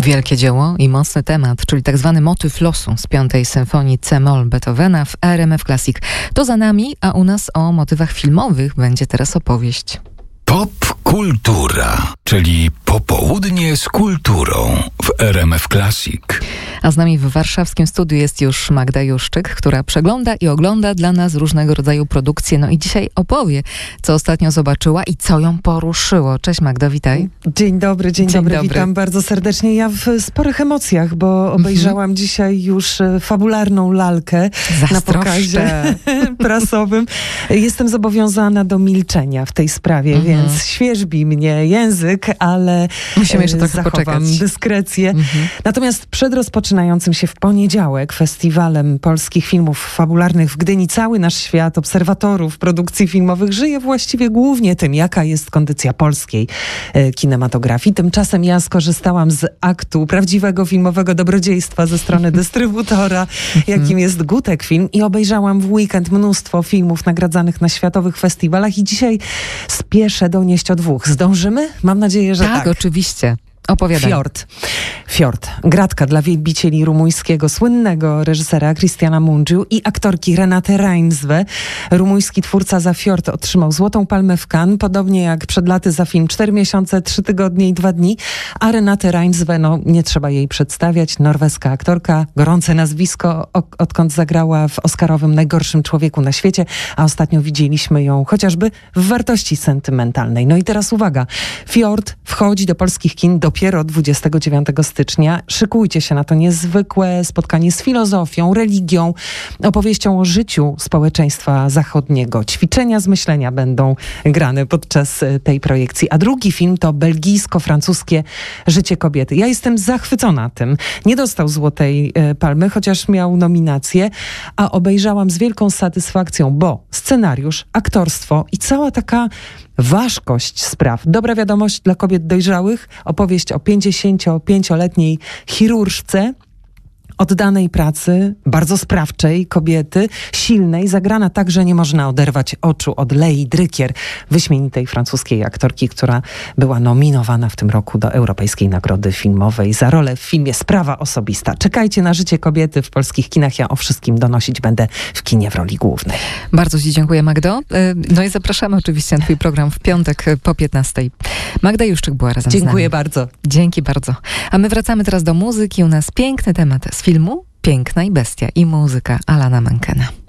Wielkie dzieło i mocny temat, czyli tak zwany motyw losu z 5. symfonii C-moll Beethovena w RMF Classic. To za nami, a u nas o motywach filmowych będzie teraz opowieść. Pop kultura, czyli popołudnie z kulturą w RMF Classic. A z nami w warszawskim studiu jest już Magda Juszczyk, która przegląda i ogląda dla nas różnego rodzaju produkcje. No i dzisiaj opowie, co ostatnio zobaczyła i co ją poruszyło. Cześć Magdo, witaj. Dzień dobry, witam bardzo serdecznie. Ja w sporych emocjach, bo obejrzałam dzisiaj już fabularną lalkę na pokazie prasowym. Jestem zobowiązana do milczenia w tej sprawie, więc świerzbi mnie język, ale musimy jeszcze trochę zachowam poczekać. Dyskrecję. Natomiast przed rozpoczynającym się w poniedziałek Festiwalem Polskich Filmów Fabularnych w Gdyni cały nasz świat obserwatorów produkcji filmowych żyje właściwie głównie tym, jaka jest kondycja polskiej kinematografii. Tymczasem ja skorzystałam z aktu prawdziwego filmowego dobrodziejstwa ze strony dystrybutora, jakim jest Gutek Film, i obejrzałam w weekend mnóstwo filmów nagradzanych na światowych festiwalach i dzisiaj spieszę donieść o dwóch. Zdążymy? Mam nadzieję, że tak. Tak, oczywiście. Opowiadaj. Fjord. Gratka dla wielbicieli rumuńskiego słynnego reżysera Cristiana Mungiu i aktorki Renate Reinsve. Rumuński twórca za Fjord otrzymał Złotą Palmę w Cannes, podobnie jak przed laty za film 4 miesiące, 3 tygodnie i 2 dni. A Renate Reinsve, no nie trzeba jej przedstawiać, norweska aktorka, gorące nazwisko, odkąd zagrała w oscarowym Najgorszym człowieku na świecie, a ostatnio widzieliśmy ją chociażby w Wartości sentymentalnej. No i teraz uwaga, Fjord wchodzi do polskich kin dopiero 29 stycznia. Szykujcie się na to niezwykłe spotkanie z filozofią, religią, opowieścią o życiu społeczeństwa zachodniego. Ćwiczenia z myślenia będą grane podczas tej projekcji. A drugi film to belgijsko-francuskie Życie kobiety. Ja jestem zachwycona tym. Nie dostał Złotej Palmy, chociaż miał nominację, a obejrzałam z wielką satysfakcją, bo scenariusz, aktorstwo i cała taka ważkość spraw. Dobra wiadomość dla kobiet dojrzałych. Opowieść o 55-letniej chirurżce, oddanej pracy, bardzo sprawczej kobiety, silnej, zagrana tak, że nie można oderwać oczu od Lei Drykier, wyśmienitej francuskiej aktorki, która była nominowana w tym roku do Europejskiej Nagrody Filmowej za rolę w filmie Sprawa osobista. Czekajcie na Życie kobiety w polskich kinach. Ja o wszystkim donosić będę w kinie w roli głównej. Bardzo Ci dziękuję, Magdo. No i zapraszamy oczywiście na Twój program w piątek po 15:00. Magda Juszczyk była razem z nami. Dziękuję bardzo. Dzięki bardzo. A my wracamy teraz do muzyki. U nas piękny temat z filmu Piękna i bestia i muzyka Alana Menkena.